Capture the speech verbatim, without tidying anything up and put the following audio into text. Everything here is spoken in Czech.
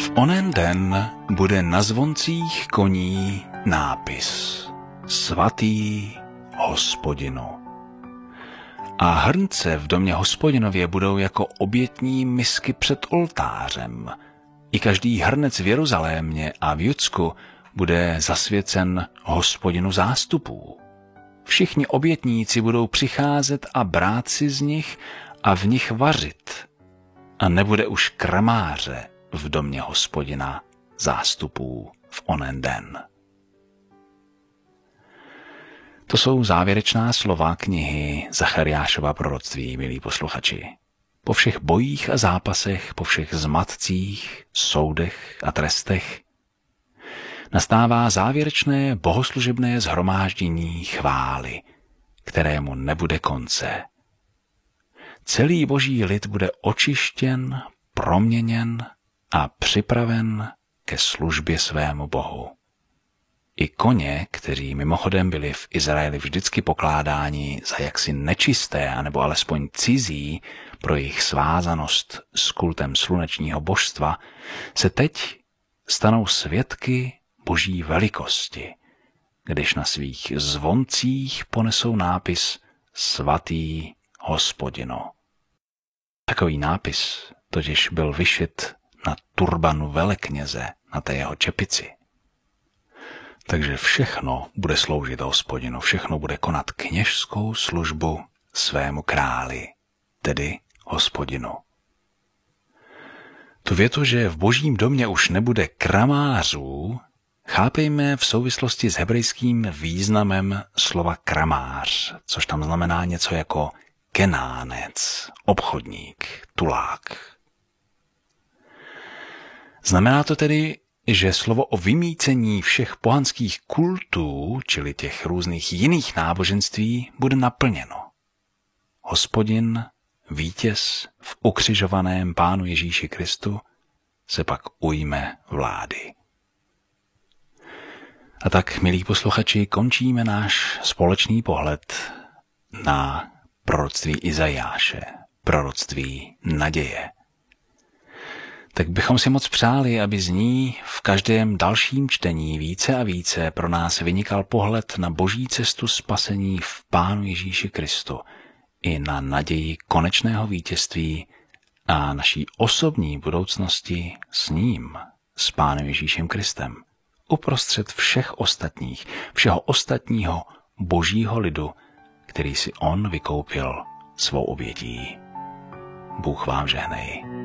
V onen den bude na zvoncích koní nápis Svatý Hospodinu. A hrnce v domě Hospodinově budou jako obětní misky před oltářem. I každý hrnec v Jeruzalémě a v Judsku bude zasvěcen Hospodinu zástupů. Všichni obětníci budou přicházet a brát si z nich a v nich vařit. A nebude už kramáře v domě Hospodina zástupů v onen den. To jsou závěrečná slova knihy Zachariášova proroctví, milí posluchači. Po všech bojích a zápasech, po všech zmatcích, soudech a trestech nastává závěrečné bohoslužebné shromáždění chvály, kterému nebude konce. Celý boží lid bude očištěn, proměněn a připraven ke službě svému Bohu. I koně, kteří mimochodem byli v Izraeli vždycky pokládáni za jaksi nečisté, anebo alespoň cizí pro jejich svázanost s kultem slunečního božstva, se teď stanou svědky boží velikosti, když na svých zvoncích ponesou nápis Svatý Hospodinu. Takový nápis totiž byl vyšit na turbanu velekněze, na té jeho čepici. Takže všechno bude sloužit Hospodinu, všechno bude konat kněžskou službu svému králi, tedy Hospodinu. Tu větu, že v božím domě už nebude kramářů, chápejme v souvislosti s hebrejským významem slova kramář, což tam znamená něco jako kenánec, obchodník, tulák. Znamená to tedy, že slovo o vymýcení všech pohanských kultů, čili těch různých jiných náboženství, bude naplněno. Hospodin, vítěz v ukřižovaném Pánu Ježíši Kristu, se pak ujme vlády. A tak, milí posluchači, končíme náš společný pohled na proroctví Izajáše, proroctví naděje. Tak bychom si moc přáli, aby z ní v každém dalším čtení více a více pro nás vynikal pohled na boží cestu spasení v Pánu Ježíši Kristu i na naději konečného vítězství a naší osobní budoucnosti s ním, s Pánem Ježíšem Kristem, uprostřed všech ostatních, všeho ostatního božího lidu, který si on vykoupil svou obětí. Bůh vám žehnej.